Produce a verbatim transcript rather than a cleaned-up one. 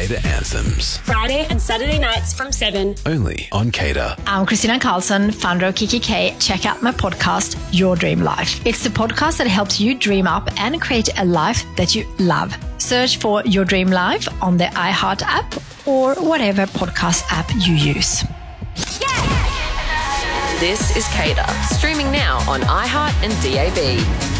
Cater Anthems. Friday and Saturday nights from seven. Only on Cater. I'm Christina Carlson, founder of Kiki K. Check out my podcast, Your Dream Life. It's the podcast that helps you dream up and create a life that you love. Search for Your Dream Life on the iHeart app or whatever podcast app you use. This is Cater, streaming now on iHeart and D A B.